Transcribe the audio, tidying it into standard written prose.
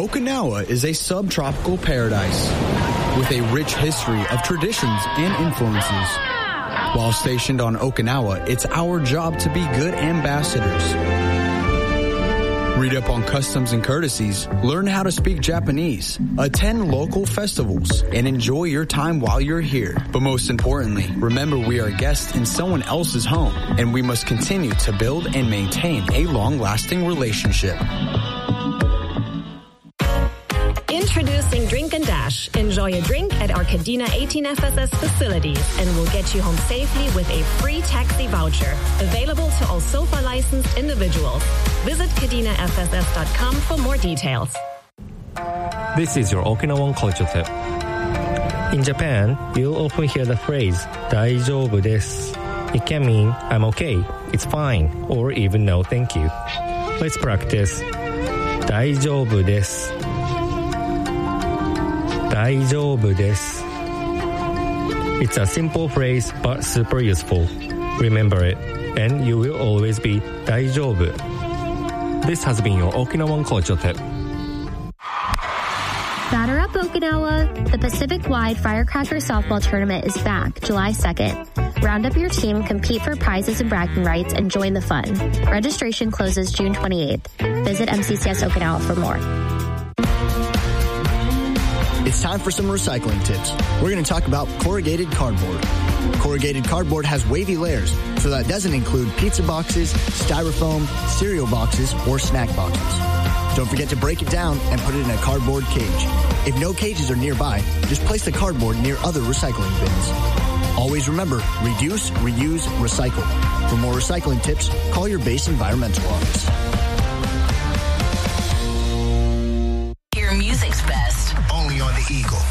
Okinawa is a subtropical paradise with a rich history of traditions and influences. While stationed on Okinawa, it's our job to be good ambassadors. Read up on customs and courtesies, learn how to speak Japanese, attend local festivals, and enjoy your time while you're here. But most importantly, remember we are guests in someone else's home, and we must continue to build and maintain a long-lasting relationship. Introducing Drink and Dash. Enjoy a drink at our Kadena 18FSS facilities and we'll get you home safely with a free taxi voucher. Available to all SOFA licensed individuals. Visit kadenafss.com for more details. This is your Okinawan culture tip. In Japan, you'll often hear the phrase 大丈夫です. It can mean I'm okay, it's fine, or even no thank you. Let's practice. 大丈夫です. 大丈夫です. It's a simple phrase but super useful. Remember it, and you will always be 大丈夫. This has been your Okinawan culture tip. Batter Up Okinawa! The Pacific-wide Firecracker Softball Tournament is back July 2nd. Round up your team, compete for prizes and bragging rights, and join the fun. Registration closes June 28th. Visit MCCS Okinawa for more. It's time for some recycling tips. We're going to talk about corrugated cardboard. Corrugated cardboard has wavy layers, so that doesn't include pizza boxes, styrofoam, cereal boxes, or snack boxes. Don't forget to break it down and put it in a cardboard cage. If no cages are nearby, just place the cardboard near other recycling bins. Always remember, reduce, reuse, recycle. For more recycling tips, call your base environmental office. Your music's best. Only on the Eagle.